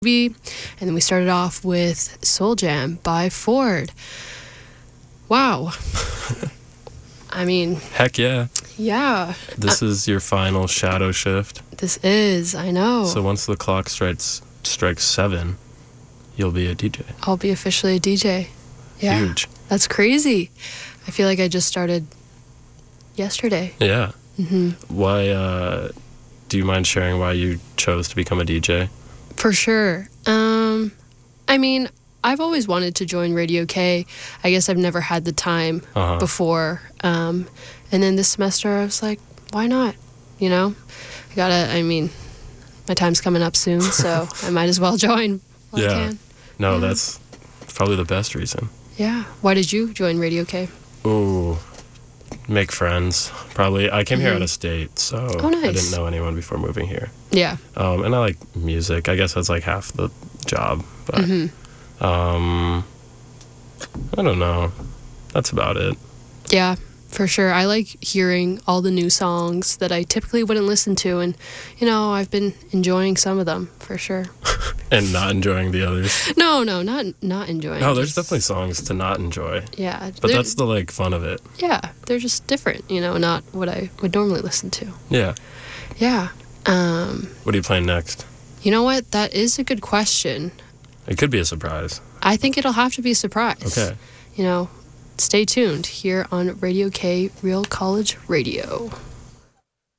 And then we started off with Soul Jam by Ford. Wow. I mean, heck yeah. Yeah. This is your final shadow shift. This is, I know. So once the clock strikes 7, you'll be a DJ. I'll be officially a DJ. Yeah. Huge. That's crazy. I feel like I just started yesterday. Yeah. Mm-hmm. Why, do you mind sharing why you chose to become a DJ? For sure. I mean, I've always wanted to join Radio K. I guess I've never had the time before. And then this semester I was like, why not? You know? My time's coming up soon, so I might as well join while I can. No, that's probably the best reason. Yeah. Why did you join Radio K? Ooh, make friends. Probably. I came here out of state, so nice. I didn't know anyone before moving here. Yeah. And I like music. I guess that's like half the job. But I don't know. That's about it. Yeah, for sure. I like hearing all the new songs that I typically wouldn't listen to, and I've been enjoying some of them for sure. And not enjoying the others. No, not enjoying. No, there's definitely songs to not enjoy. Yeah. But that's the fun of it. Yeah, they're just different, not what I would normally listen to. Yeah. Yeah. What are you playing next? You know what? That is a good question. It could be a surprise. I think it'll have to be a surprise. Okay. Stay tuned here on Radio K, Real College Radio.